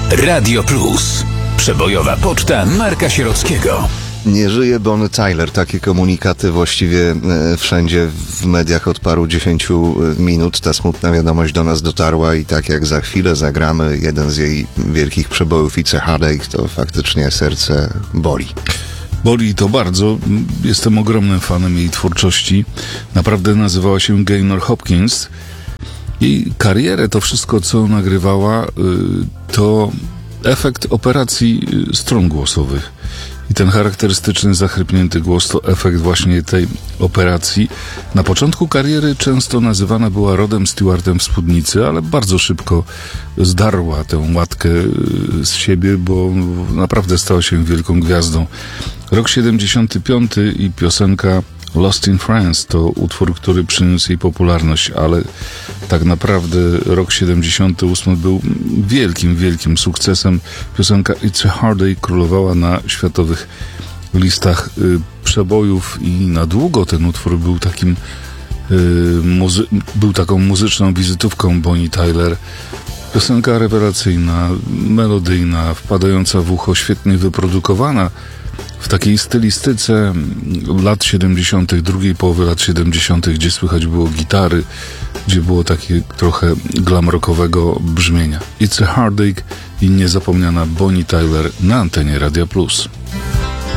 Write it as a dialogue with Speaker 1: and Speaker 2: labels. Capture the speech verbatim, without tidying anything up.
Speaker 1: Radio Plus. Przebojowa poczta Marka Sierockiego.
Speaker 2: Nie żyje Bonnie Tyler. Takie komunikaty właściwie e, wszędzie w mediach od paru dziesięciu minut. Ta smutna wiadomość do nas dotarła i tak jak za chwilę zagramy jeden z jej wielkich przebojów It's a Heartache, to faktycznie serce boli.
Speaker 3: Boli to bardzo. Jestem ogromnym fanem jej twórczości. Naprawdę nazywała się Gaynor Hopkins. Jej karierę, to wszystko, co nagrywała, to efekt operacji strun głosowych. I ten charakterystyczny, zachrypnięty głos to efekt właśnie tej operacji. Na początku kariery często nazywana była Rodem Stewartem w spódnicy, ale bardzo szybko zdarła tę łatkę z siebie, bo naprawdę stała się wielką gwiazdą. Rok siedemdziesiąty piąty i piosenka Lost in France to utwór, który przyniósł jej popularność, ale tak naprawdę rok siedemdziesiąty ósmy był wielkim, wielkim sukcesem. Piosenka It's a Heartache królowała na światowych listach y, przebojów i na długo ten utwór był takim y, muzy- był taką muzyczną wizytówką Bonnie Tyler. Piosenka rewelacyjna, melodyjna, wpadająca w ucho, świetnie wyprodukowana. W takiej stylistyce lat siedemdziesiątych, drugiej połowy lat siedemdziesiątych, gdzie słychać było gitary, gdzie było takie trochę glam rockowego brzmienia. It's a Heartache i niezapomniana Bonnie Tyler na antenie Radia Plus.